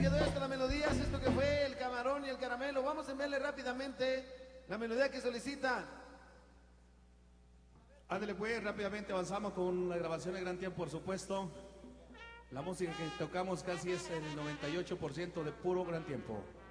quedó esto, las melodías, esto que fue el camarón y el caramelo. Vamos a enviarle rápidamente la melodía que solicitan. Ándale pues, rápidamente avanzamos con la grabación de Gran Tiempo, por supuesto. La música que tocamos casi es el 98% de puro Gran Tiempo.